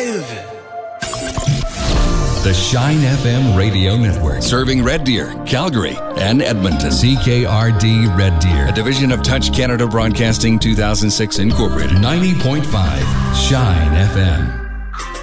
live. The Shine FM Radio Network. Serving Red Deer, Calgary, and Edmonton. CKRD Red Deer. A division of Touch Canada Broadcasting 2006 Incorporated. 90.5 Shine FM.